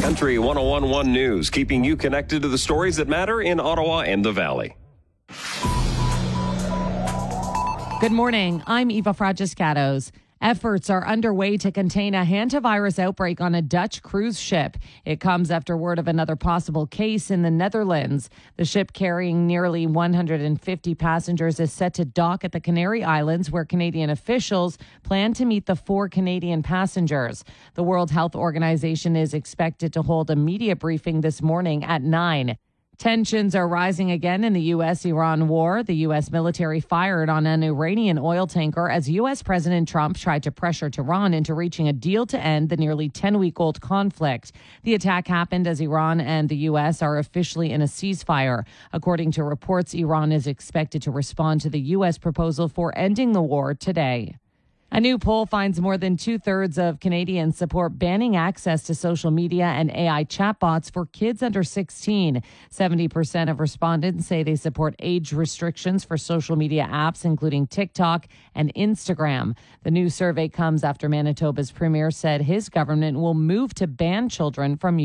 Country 101.1 News, keeping you connected to the stories that matter in Ottawa and the Valley. Good morning. I'm Eva Fragiscatos. Efforts are underway to contain a hantavirus outbreak on a Dutch cruise ship. It comes after word of another possible case in the Netherlands. The ship carrying nearly 150 passengers is set to dock at the Canary Islands, where Canadian officials plan to meet the 4 Canadian passengers. The World Health Organization is expected to hold a media briefing this morning at 9. Tensions are rising again in the U.S.-Iran war. The U.S. military fired on an Iranian oil tanker as U.S. President Trump tried to pressure Tehran into reaching a deal to end the nearly 10-week-old conflict. The attack happened as Iran and the U.S. are officially in a ceasefire. According to reports, Iran is expected to respond to the U.S. proposal for ending the war today. A new poll finds more than 2/3 of Canadians support banning access to social media and AI chatbots for kids under 16. 70% of respondents say they support age restrictions for social media apps, including TikTok and Instagram. The new survey comes after Manitoba's premier said his government will move to ban children from